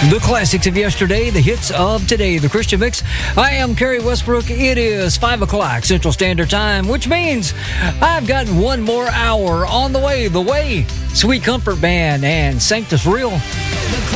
The classics of yesterday, the hits of today, the Christian Mix. I am Kerry Westbrook. It is 5 o'clock Central Standard Time, which means I've got one more hour on the way. Sweet Comfort Band and Sanctus Real.